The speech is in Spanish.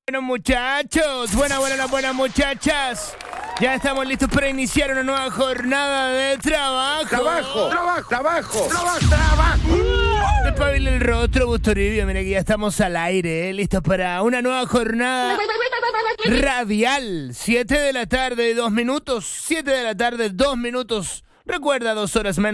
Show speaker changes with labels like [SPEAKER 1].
[SPEAKER 1] Bueno, muchachos, buenas muchachas. Ya estamos listos para iniciar una nueva jornada de trabajo.
[SPEAKER 2] Trabajo.
[SPEAKER 1] Despabila el rostro, Bustoribio. Mira que ya estamos al aire, listos para una nueva jornada radial. 7 de la tarde, 2 minutos. 7 de la tarde, 2 minutos. Recuerda, 2 horas menos.